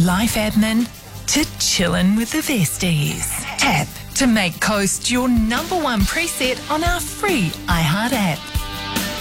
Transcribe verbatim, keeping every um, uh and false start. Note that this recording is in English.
life admin to chillin' with the Vesties. Tap to make Coast your number one preset on our free iHeart app.